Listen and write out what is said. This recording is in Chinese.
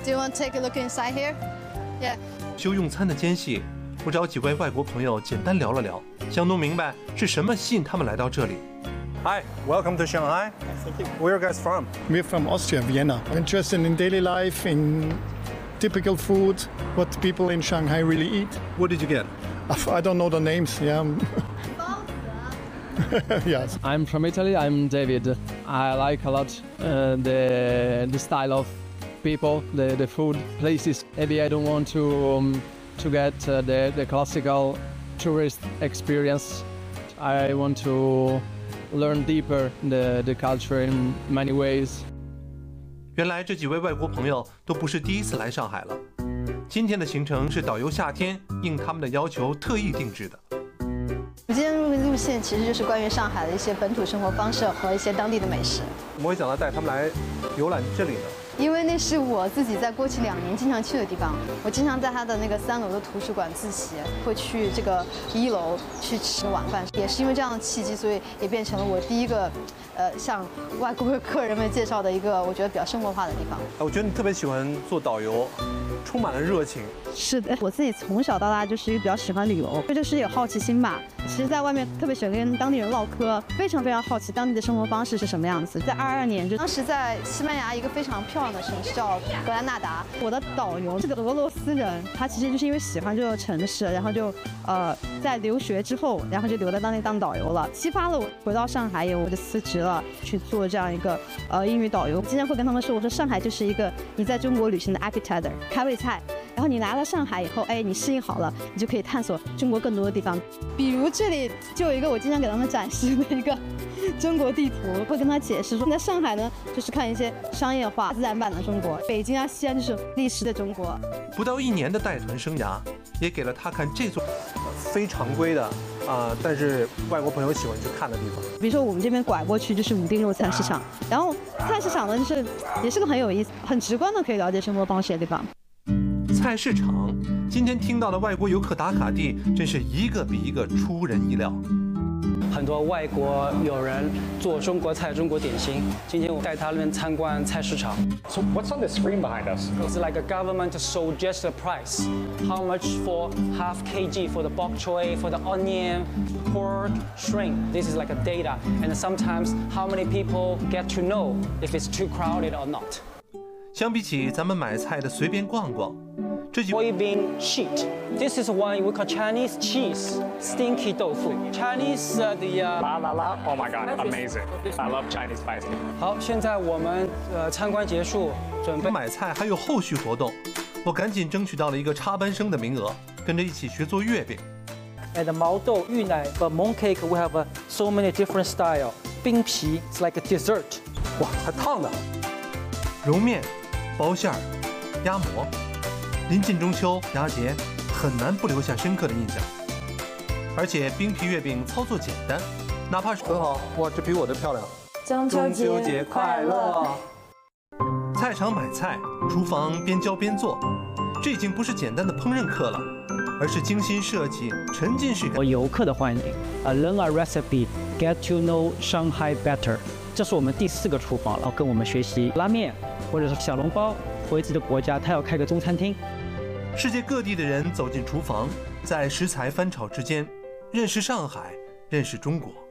Do you want to take a look inside here? Yeah. 休用餐的间隙，我找几位外国朋友简单聊了聊，想弄明白是什么吸引他们来到这里。Hi, welcome to Shanghai. Where are you guys from? We're from Austria, Vienna. I'm interested in daily life, in typical food, what people in Shanghai really eat. What did you get? I don't know the names, yeah. Yes. I'm from Italy, I'm David. I like a lot the style of people, the food, places. Maybe I don't want to get the classical tourist experience. I want to learn deeper the culture in many ways. 原来这几位外国朋友都不是第一次来上海了。今天的行程是导游夏天应他们的要求特意定制的。 我今天路线其实就是关于上海的一些本土生活方式和一些当地的美食。 怎么会想到带他们来游览这里呢？ 因为那是我自己在过去2年经常去的地方，我经常在它的那个3楼的图书馆自习，会去这个1楼去吃晚饭。也是因为这样的契机，所以也变成了我第一个，向外国客人们介绍的一个我觉得比较生活化的地方。 我觉得你特别喜欢做导游，充满了热情。 是的，我自己从小到大就是一个比较喜欢旅游，这就是有好奇心吧。其实，在外面特别喜欢跟当地人唠嗑，非常好奇当地的生活方式是什么样子。在22年，就当时在西班牙一个非常漂亮的城市叫格兰纳达，我的导游是个俄罗斯人，他其实就是因为喜欢这个城市，然后就在留学之后，然后就留在当地当导游了，激发了我回到上海以后，我就辞职了，去做这样一个英语导游。经常会跟他们说，我说上海就是一个你在中国旅行的 appetizer 开胃菜。然后你来了上海以后，你适应好了，你就可以探索中国更多的地方。比如这里就有一个我经常给他们展示的一个中国地图，会跟他解释说，在上海呢，就是看一些商业化、自然版的中国；北京啊、西安就是历史的中国。 不到1年的带团生涯，也给了他看这座非常规的但是外国朋友喜欢去看的地方。 比如说我们这边拐过去就是武定肉菜市场，然后菜市场呢就是也是个很有意思、很直观的可以了解生活方式的地方。 菜市场，今天听到的外国游客打卡地，真是一个比一个出人意料。 很多外国友人做中国菜、中国点心。今天我带他们参观菜市场。 So what's on the screen behind us? It's like a government suggest a price. How much for half kg for the bok choy, for the onion, pork, shrimp. This is like a data, and sometimes how many people get to know if it's too crowded or not. 相比起咱们买菜的随便逛逛，这就 soybean sheet. This is one we call Chinese cheese, stinky tofu. Chinese La la la! Oh my god, amazing! I love Chinese spicy. 好，现在我们参观结束，准备买菜还有后续活动，我赶紧争取到了一个插班生的名额，跟着一起学做月饼。 And 毛豆、芋奶 but mooncake we have so many different style. 冰皮 it's like a dessert. 哇，还烫的！揉面、包馅儿、压馍。临近中秋佳节，很难不留下深刻的印象。而且冰皮月饼操作简单，哪怕是很好，哇，这比我的漂亮。 中秋节快乐！ 菜场买菜，厨房边教边做，这已经不是简单的烹饪课了，而是精心设计、沉浸式和游客的欢迎。Learn a recipe, get to know Shanghai better。这是我们第4个厨房，然后跟我们学习拉面或者是小笼包。回自己的国家，他要开个中餐厅。 世界各地的人走进厨房，在食材翻炒之间，认识上海，认识中国。